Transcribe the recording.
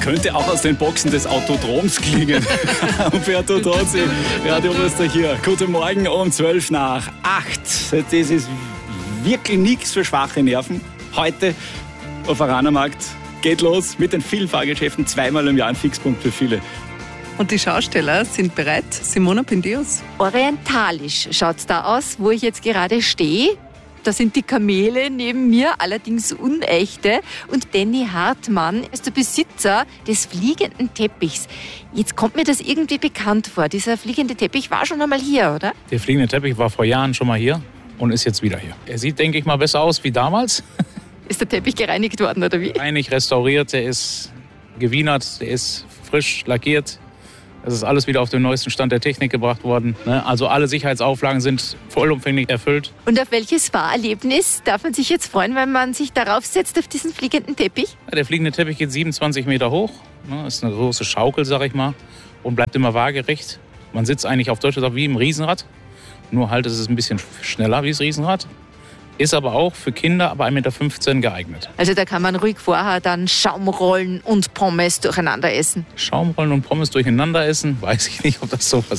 Könnte auch aus den Boxen des Autodroms klingen. Umberto Tozzi, Radiomeister hier. Guten Morgen um 12 nach 8. Das ist wirklich nichts für schwache Nerven. Heute auf Aranermarkt geht los mit den vielen Fahrgeschäften. Zweimal im Jahr ein Fixpunkt für viele. Und die Schausteller sind bereit. Simona Pindius. Orientalisch schaut's da aus, wo ich jetzt gerade stehe. Da sind die Kamele neben mir, allerdings unechte. Und Danny Hartmann ist der Besitzer des fliegenden Teppichs. Jetzt kommt mir das irgendwie bekannt vor. Dieser fliegende Teppich war schon einmal hier, oder? Der fliegende Teppich war vor Jahren schon mal hier und ist jetzt wieder hier. Er sieht, denke ich mal, besser aus wie damals. Ist der Teppich gereinigt worden, oder wie? Reinig restauriert, der ist gewienert, der ist frisch lackiert. Das ist alles wieder auf den neuesten Stand der Technik gebracht worden. Also alle Sicherheitsauflagen sind vollumfänglich erfüllt. Und auf welches Fahrerlebnis darf man sich jetzt freuen, wenn man sich darauf setzt, auf diesen fliegenden Teppich? Der fliegende Teppich geht 27 Meter hoch. Das ist eine große Schaukel, sag ich mal. Und bleibt immer waagerecht. Man sitzt eigentlich auf Deutsch gesagt wie im Riesenrad. Nur halt ist es ein bisschen schneller wie das Riesenrad. Ist aber auch für Kinder ab 1,15 Meter geeignet. Also da kann man ruhig vorher dann Schaumrollen und Pommes durcheinander essen. Schaumrollen und Pommes durcheinander essen, weiß ich nicht, ob das so was